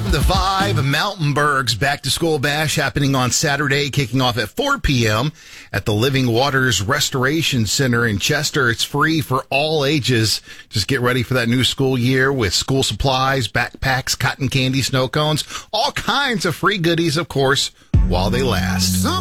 The Vibe, Mountainburg's Back to School Bash happening on Saturday, kicking off at 4 p.m. at the Living Waters Restoration Center in Chester. It's free for all ages. Just get ready for that new school year with school supplies, backpacks, cotton candy, snow cones, all kinds of free goodies, of course, while they last.